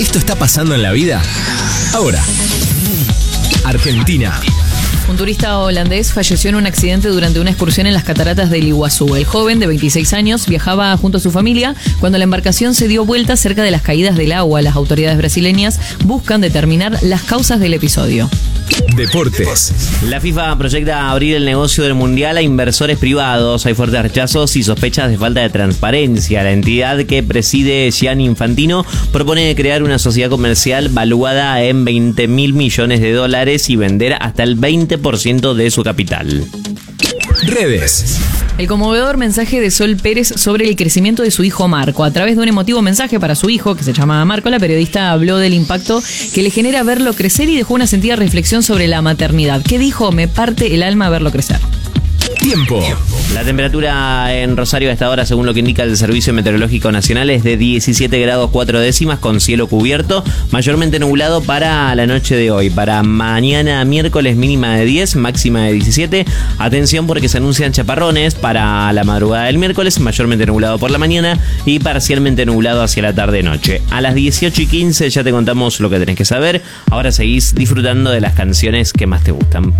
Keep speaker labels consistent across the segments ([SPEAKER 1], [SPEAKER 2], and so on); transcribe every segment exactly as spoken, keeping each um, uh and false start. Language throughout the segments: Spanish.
[SPEAKER 1] Esto está pasando en la vida ahora. Argentina.
[SPEAKER 2] Un turista holandés falleció en un accidente durante una excursión en las cataratas del Iguazú. El joven, de veintiséis años, viajaba junto a su familia cuando la embarcación se dio vuelta cerca de las caídas del agua. Las autoridades brasileñas buscan determinar las causas del episodio.
[SPEAKER 1] Deportes.
[SPEAKER 3] La FIFA proyecta abrir el negocio del Mundial a inversores privados. Hay fuertes rechazos y sospechas de falta de transparencia. La entidad que preside Gianni Infantino propone crear una sociedad comercial valuada en veinte mil millones de dólares y vender hasta el veinte por ciento de su capital.
[SPEAKER 1] Redes.
[SPEAKER 2] El conmovedor mensaje de Sol Pérez sobre el crecimiento de su hijo Marco. A través de un emotivo mensaje para su hijo, que se llama Marco, la periodista habló del impacto que le genera verlo crecer y dejó una sentida reflexión sobre la maternidad. ¿Qué dijo? Me parte el alma verlo crecer.
[SPEAKER 1] Tiempo.
[SPEAKER 3] La temperatura en Rosario a esta hora, según lo que indica el Servicio Meteorológico Nacional, es de diecisiete grados cuatro décimas con cielo cubierto, mayormente nublado para la noche de hoy. Para mañana miércoles, mínima de diez, máxima de diecisiete. Atención porque se anuncian chaparrones para la madrugada del miércoles, mayormente nublado por la mañana y parcialmente nublado hacia la tarde-noche. A las dieciocho y quince ya te contamos lo que tenés que saber. Ahora seguís disfrutando de las canciones que más te gustan.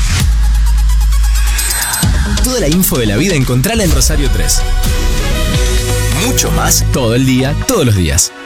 [SPEAKER 1] Toda la info de la vida encontrala en Rosario tres. Mucho más todo el día, todos los días.